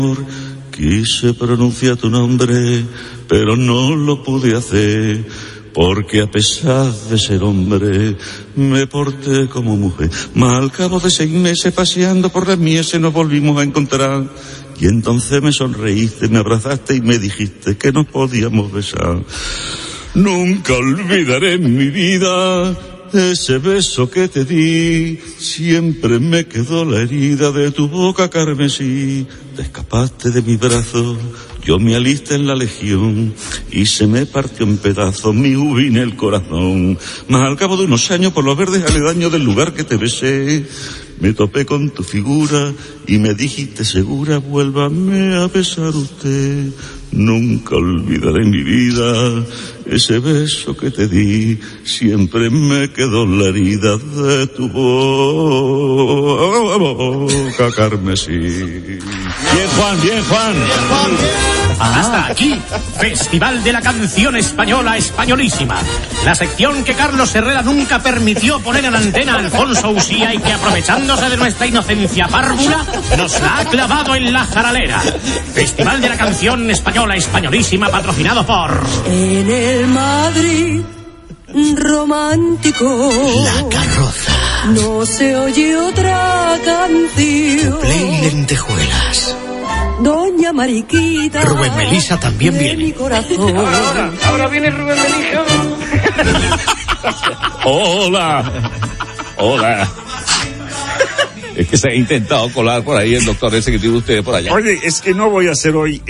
Quise pronunciar tu nombre, pero no lo pude hacer, porque a pesar de ser hombre, me porté como mujer. Mas al cabo de 6 meses paseando por las mieses nos volvimos a encontrar, y entonces me sonreíste, me abrazaste y me dijiste que nos podíamos besar. Nunca olvidaré en mi vida ese beso que te di, siempre me quedó la herida de tu boca carmesí. Te escapaste de mis brazos, yo me alisté en la legión y se me partió en pedazos mi ubín el corazón. Mas al cabo de unos años por los verdes aledaños del lugar que te besé, me topé con tu figura y me dijiste segura, vuélvame a besar usted. Nunca olvidaré en mi vida ese beso que te di, siempre me quedó la herida de tu boca carmesí. Bien, Juan, bien, Juan. Bien, Juan, bien. Hasta aquí, Festival de la Canción Española Españolísima. La sección que Carlos Herrera nunca permitió poner en antena a Alfonso Usía y que, aprovechándose de nuestra inocencia párvula, nos la ha clavado en la jaralera. Festival de la Canción Española Españolísima, patrocinado por... En el Madrid romántico, La Carroza, no se oye otra canción. Play Lentejuelas, Doña Mariquita, Rubén Melisa también de viene. mi corazón. Ahora viene Rubén Melisa. Hola. Es que se ha intentado colar por ahí el doctor ese que tiene usted por allá. Oye, es que no voy a hacer hoy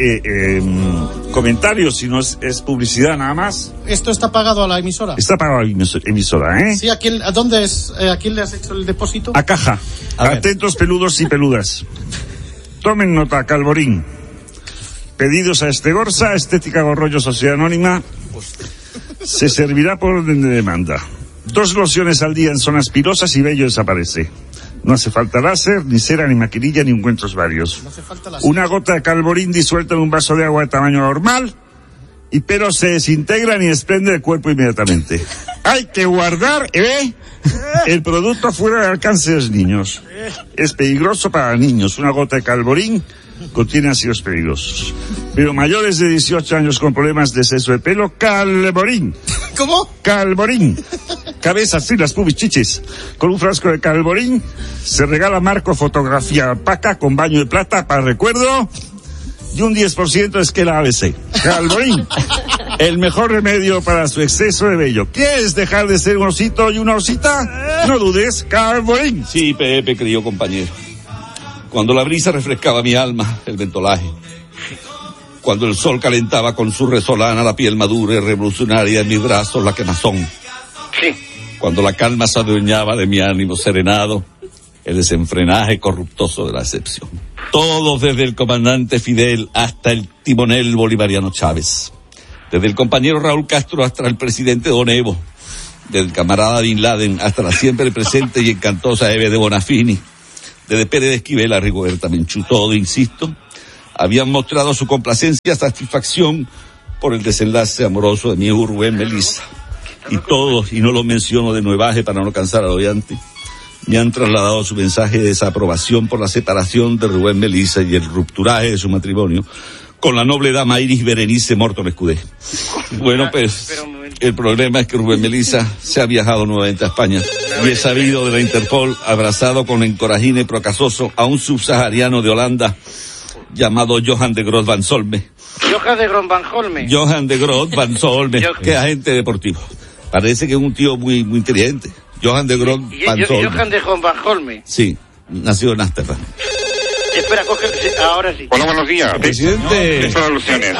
comentarios, sino es publicidad nada más. ¿Esto está pagado a la emisora? Está pagado a la emisora, ¿eh? Sí, ¿a dónde es? ¿A quién le has hecho el depósito? A caja. Atentos peludos y peludas. Tomen nota, Calvorín. Pedidos a Estegorsa, Estética Gorrollo, Sociedad Anónima. Se servirá por orden de demanda. 2 lociones al día en zonas pilosas y vello desaparece. No hace falta láser, ni cera, ni maquinilla, ni ungüentos varios. No hace falta láser. Una gota de Calvorín disuelta en un vaso de agua de tamaño normal, y pero se desintegra ni desprende del cuerpo inmediatamente. Hay que guardar, el producto fuera del alcance de los niños. Es peligroso para niños. Una gota de Calvorín contiene ácidos peligrosos. Pero mayores de 18 años con problemas de exceso de pelo, Calvorín. ¿Cómo? Calvorín. Cabezas, filas, pubis, chichis. Con un frasco de Calvorín se regala marco fotografía opaca con baño de plata para recuerdo y un 10% de esquela ABC. Calvorín, el mejor remedio para su exceso de vello. ¿Quieres dejar de ser un osito y una osita? No dudes, Calvorín. Sí, Pepe, querido compañero. Cuando la brisa refrescaba mi alma, el ventolaje. Cuando el sol calentaba con su resolana la piel madura y revolucionaria en mis brazos, la quemazón. Sí. Cuando la calma se adueñaba de mi ánimo serenado, el desenfrenaje corruptoso de la excepción. Todos, desde el comandante Fidel hasta el timonel bolivariano Chávez. Desde el compañero Raúl Castro hasta el presidente Don Evo. Desde el camarada Bin Laden hasta la siempre presente y encantosa Eve de Bonafini. Desde Pérez de Esquivel a Rigoberta Menchú, todo, insisto, habían mostrado su complacencia, satisfacción por el desenlace amoroso de mi hijo Rubén Melisa. Y todos, y no lo menciono de nuevaje para no cansar al oyente, me han trasladado su mensaje de desaprobación por la separación de Rubén Melisa y el rupturaje de su matrimonio con la noble dama Iris Berenice Morton Escudé. Bueno, pues, el problema es que Rubén Melisa se ha viajado nuevamente a España y he sabido de la Interpol, abrazado con encorajine procasoso a un subsahariano de Holanda llamado Johan de Groot van Solme. Johan de Groot van Holme. Johan de Groot van Solme, que es agente deportivo. Parece que es un tío muy inteligente. Johan de Groot van Solme. Johan de Groot van Holme. Sí, nació en Ámsterdam. Espera, coge, ahora sí. Hola, buenos días. Presidente. Estas alusiones.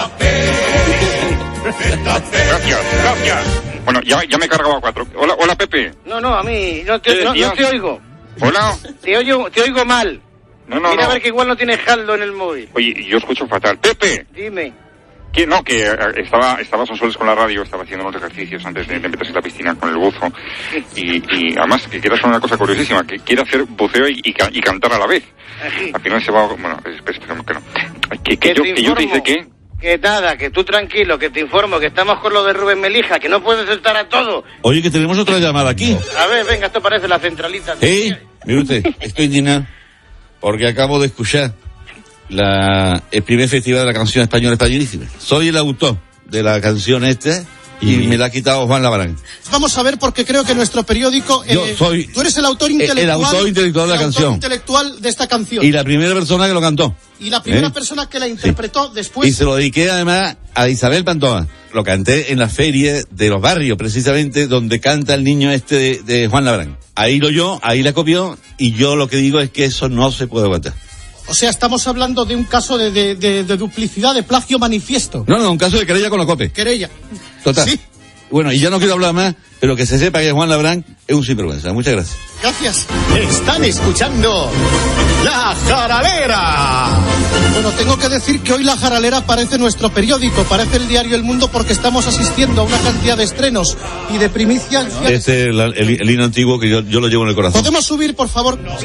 Gracias. Bueno, ya me he cargado a 4. Hola, Pepe. No, a mí, no te oigo. Hola. Te oigo mal. No. Mira, a ver que igual no tienes saldo en el móvil. Oye, yo escucho fatal. Pepe. Dime. Que estaba Sonsoles con la radio, estaba haciendo unos ejercicios antes de meterse en la piscina con el buzo. Y además, que quiere hacer una cosa curiosísima, que quiere hacer buceo y cantar a la vez. Al final se va, bueno, esperemos que no. Que yo te dice que... Que nada, que tú tranquilo, que te informo, que estamos con lo de Rubén Melisa, que no puedes estar a todo. Oye, que tenemos otra llamada aquí. A ver, venga, esto parece la centralita. Mire usted, estoy indignado porque acabo de escuchar el primer festival de la canción española españolísima. Soy el autor de la canción y me la ha quitado Juan Labrán. Vamos a ver, porque creo que nuestro periódico... tú eres el autor intelectual. El autor intelectual de la canción. El autor intelectual de esta canción. Y la primera persona que lo cantó. Y la primera persona que la interpretó después. Y se lo dediqué además a Isabel Pantoja. Lo canté en la feria de los barrios, precisamente, donde canta el niño de Juan Labrán. Ahí lo oyó, ahí la copió, y yo lo que digo es que eso no se puede aguantar. O sea, estamos hablando de un caso de duplicidad, de plagio manifiesto. No, un caso de querella con la COPE. Querella. Total. Sí. Bueno, y ya no quiero hablar más, pero que se sepa que Juan Labrán es un sinvergüenza. Muchas gracias. Gracias. Están escuchando La Jaralera. Bueno, tengo que decir que hoy La Jaralera parece nuestro periódico, parece el diario El Mundo, porque estamos asistiendo a una cantidad de estrenos y de primicias. Este es el himno antiguo que yo lo llevo en el corazón. ¿Podemos subir, por favor?